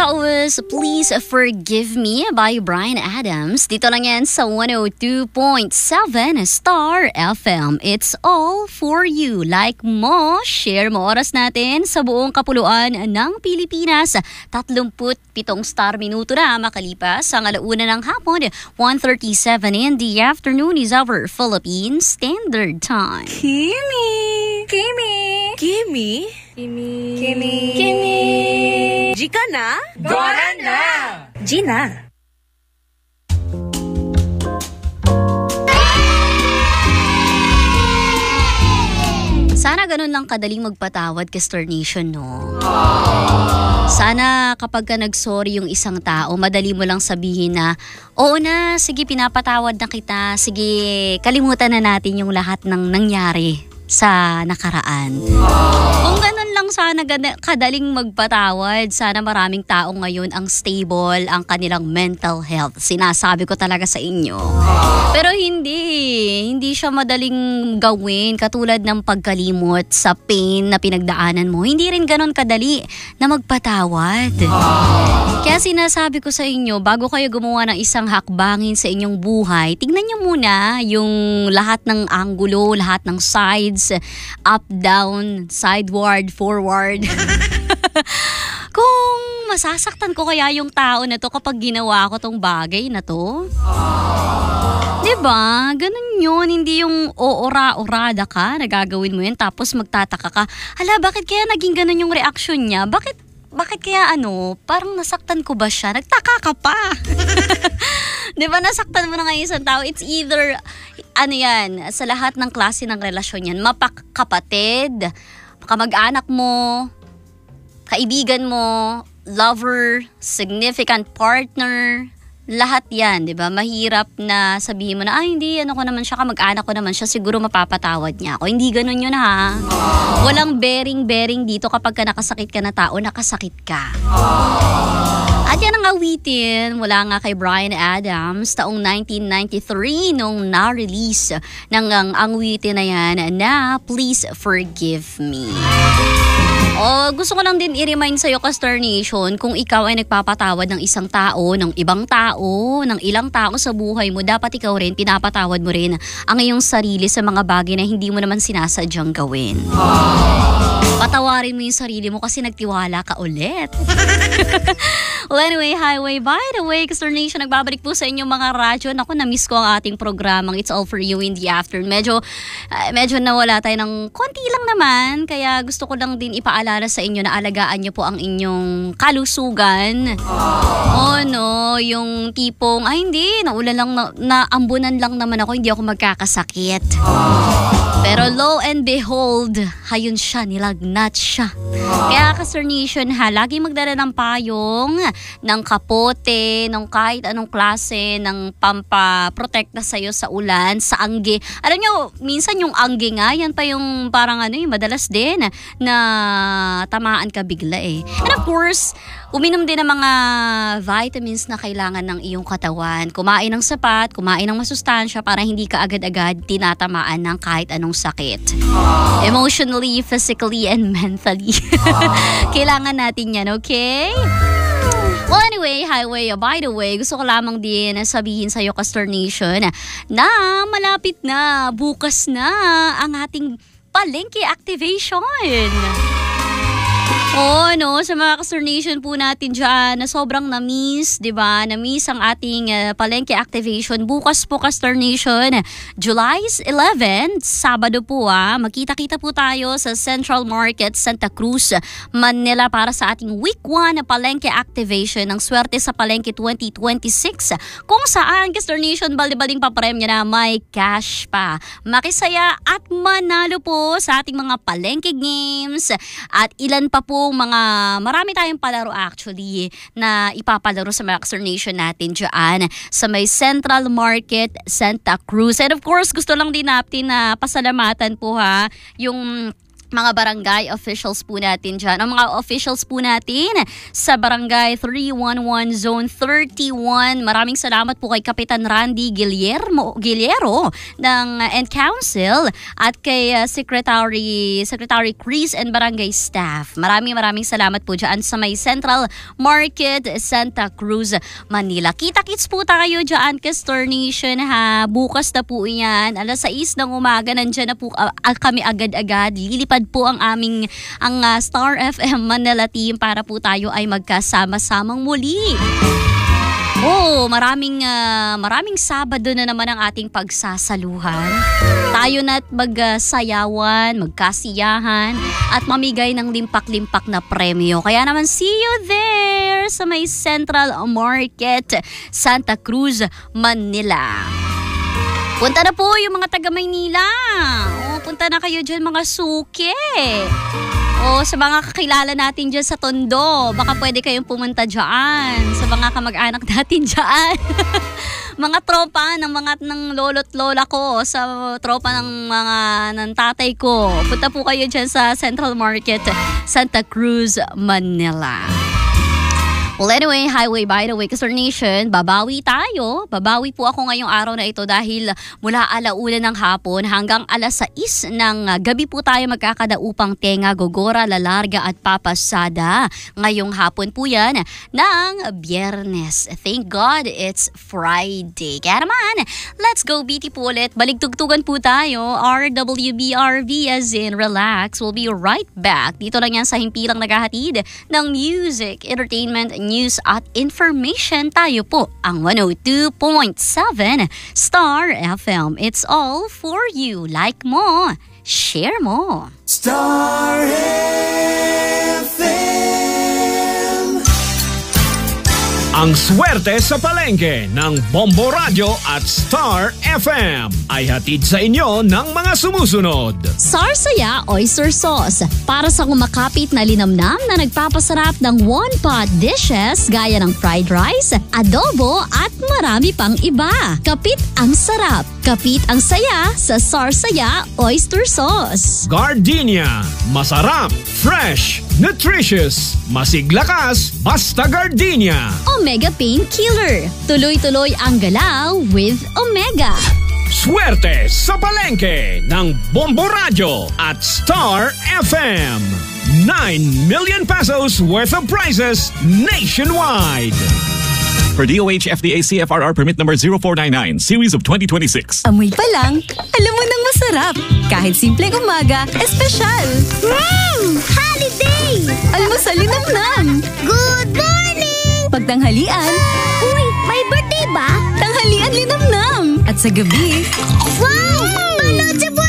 that was Please Forgive Me by Bryan Adams. Dito lang yan sa 102.7 Star FM. It's all for you. Like mo, share mo oras natin sa buong kapuluan ng Pilipinas. 37 star minuto na makalipas ang alauna ng hapon. 1:37 in the afternoon is our Philippine Standard Time. Kimi! Kimi! Kimi! Kimi! Kimi! Kimi! Gika na? Goran na! Gina! Sana ganun lang kadaling magpatawad ka, Star Nation, no? Sana kapag ka nag-sorry yung isang tao, madali mo lang sabihin na, oo na, sige, pinapatawad na kita. Sige, kalimutan na natin yung lahat ng nangyari sa nakaraan. Kung ganun lang sana kadaling magpatawad, sana maraming tao ngayon ang stable ang kanilang mental health. Sinasabi ko talaga sa inyo. Pero hindi siya madaling gawin katulad ng pagkalimot sa pain na pinagdaanan mo. Hindi rin ganun kadali na magpatawad. Kaya sinasabi ko sa inyo, bago kayo gumawa ng isang hakbangin sa inyong buhay, tignan nyo muna yung lahat ng anggulo, lahat ng sides, up, down, sideward, forward. Kung masasaktan ko kaya yung tao na to kapag ginawa ko tong bagay na to? Diba? Ganun yun. Hindi yung oora-orada ka, nagagawin mo yun, tapos magtataka ka, hala, bakit kaya naging ganun yung reaksyon niya? Bakit kaya parang nasaktan ko ba siya? Nagtaka ka pa. Diba, nasaktan mo na ngayon isang tao? It's either, sa lahat ng klase ng relasyon yan, mapakapatid, kamag-anak mo, kaibigan mo, lover, significant partner, lahat yan, di ba? Mahirap na sabihin mo na, hindi, ko naman siya, kamag-anak ko naman siya, siguro mapapatawad niya ako. Hindi ganun yun, ha? Walang bearing dito kapag ka nakasakit ka na tao, nakasakit ka. At yan ang awitin mula nga kay Bryan Adams taong 1993 nung na-release ng ang awitin na yan na Please Forgive Me. Gusto ko lang din i-remind sa'yo, Star Nation, kung ikaw ay nagpapatawad ng isang tao, ng ibang tao, ng ilang tao sa buhay mo, dapat ikaw rin, pinapatawad mo rin ang iyong sarili sa mga bagay na hindi mo naman sinasadyang gawin. Patawarin mo yung sarili mo kasi nagtiwala ka ulit. Well, anyway, highway, by the way, Star Nation, nagbabalik po sa inyong mga radyo. Naku, na-miss ko ang ating programang It's All For You in the Afternoon. Medyo nawala tayo ng konti lang naman, kaya gusto ko lang din ipaalala sa inyo na alagaan nyo po ang inyong kalusugan. Yung tipong, hindi, naulan lang, naambunan lang naman ako, hindi ako magkakasakit. Pero lo and behold, hayun siya, nilagnat siya. Kaya Star Nation, lagi magdala ng payong, ng kapote, ng kahit anong klase, ng pampaprotekta sa'yo sa ulan, sa angge. Alam nyo, minsan yung angge nga, yan pa yung parang madalas din na tamaan ka bigla eh. And of course, uminom din ng mga vitamins na kailangan ng iyong katawan. Kumain ng sapat, kumain ng masustansya para hindi ka agad-agad tinatamaan ng kahit anong sakit. Emotionally, physically, and mentally. Kailangan natin yan, okay? Well, anyway, highway, by the way, gusto ko lamang din sabihin sa'yo, Star Nation, na malapit na, bukas na ang ating palengke activation. Sa mga Star Nation po natin dyan na sobrang na-miss, diba? Na-miss ang ating palengke activation. Bukas po, Star Nation, July 11, Sabado po, magkita-kita po tayo sa Central Market, Santa Cruz, Manila para sa ating Week 1 na palengke activation ng Swerte sa Palengke 2026. Kung saan, Star Nation, balde-balding papremyo na may cash pa. Makisaya at manalo po sa ating mga palengke games at ilan pa po marami tayong palaro actually na ipapalaro sa mga Star Nation natin dyan sa may Central Market, Santa Cruz. And of course, gusto lang din natin na pasalamatan po yung mga barangay officials po natin dyan. Ang mga officials po natin sa Barangay 311 Zone 31. Maraming salamat po kay Kapitan Randy Guillermo ng and Council at kay Secretary Chris and Barangay Staff. Maraming salamat po dyan sa may Central Market, Santa Cruz, Manila. Kita-kits po tayo dyan, Castor Nation ha. Bukas na po yan. Alas 6 ng umaga, nandyan na po kami agad-agad. Lilipad po ang Star FM Manila team para po tayo ay magkasama-samang muli. Maraming Sabado na naman ang ating pagsasaluhan. Tayo na't magsayawan, magkasiyahan at mamigay ng limpak-limpak na premyo. Kaya naman see you there sa may Central Market, Santa Cruz, Manila. Punta na po yung mga taga Maynila. Punta na kayo dyan mga suke. Sa mga kakilala natin dyan sa Tondo, baka pwede kayong pumunta dyan. Sa mga kamag-anak natin dyan. Mga tropa ng lolo't lola ko, sa tropa ng tatay ko. Punta po kayo dyan sa Central Market, Santa Cruz, Manila. Well, anyway, highway by the way, Castor Nation, babawi tayo. Babawi po ako ngayong araw na ito dahil mula 1:00 ng hapon hanggang 6:00 ng gabi po tayo magkakadaupang tenga, gogora, lalarga at papasada. Ngayong hapon po yan ng Biyernes. Thank God it's Friday. Kaya naman, let's go BT po ulit. Baligtugtugan po tayo. RWBRV as in relax. We'll be right back. Dito lang yan sa himpilang naghahatid ng music, entertainment, news at information. Tayo po ang 102.7 Star FM. It's all for you. Like mo, share mo. Star FM. Ang swerte sa palengke ng Bombo Radio at Star FM ay hatid sa inyo ng mga sumusunod. Sarsaya Oyster Sauce, para sa kumakapit na linamnam na nagpapasarap ng one-pot dishes gaya ng fried rice, adobo at marami pang iba. Kapit ang sarap, kapit ang saya sa Sarsaya Oyster Sauce. Gardenia, masarap, fresh, nutritious, masiglakas, basta Gardenia. Omega Pain Killer, tuloy-tuloy ang galaw with Omega. Swerte sa palengke ng Bombo Radio at Star FM. 9 million pesos worth of prizes nationwide. For DOH FDA CFRR permit number 0499, series of 2026. Amoy pa lang, alam mo nang masarap. Kahit simpleng umaga, espesyal. Holiday! Almusal linamnam. Good morning! Pagtanghalian, Uy, may birthday ba? tanghalian linamnam. At sa gabi, Wow! Panood sa buwan